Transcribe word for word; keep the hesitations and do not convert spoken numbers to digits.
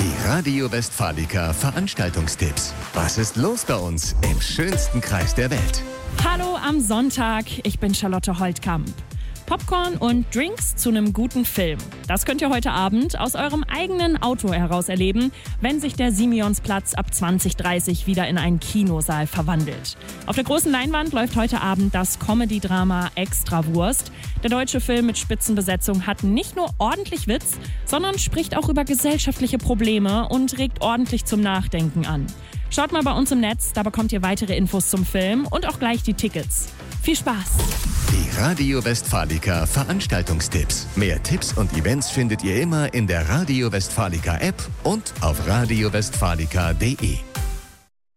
Die Radio Westfalica Veranstaltungstipps. Was ist los bei uns im schönsten Kreis der Welt? Hallo am Sonntag, ich bin Charlotte Holtkamp. Popcorn und Drinks zu einem guten Film. Das könnt ihr heute Abend aus eurem eigenen Auto heraus erleben, wenn sich der Simeonsplatz ab zwanzig Uhr dreißig wieder in einen Kinosaal verwandelt. Auf der großen Leinwand läuft heute Abend das Comedy-Drama Extrawurst. Der deutsche Film mit Spitzenbesetzung hat nicht nur ordentlich Witz, sondern spricht auch über gesellschaftliche Probleme und regt ordentlich zum Nachdenken an. Schaut mal bei uns im Netz, da bekommt ihr weitere Infos zum Film und auch gleich die Tickets. Viel Spaß! Die Radio Westfalica Veranstaltungstipps. Mehr Tipps und Events findet ihr immer in der Radio Westfalica App und auf radio westfalica punkt de.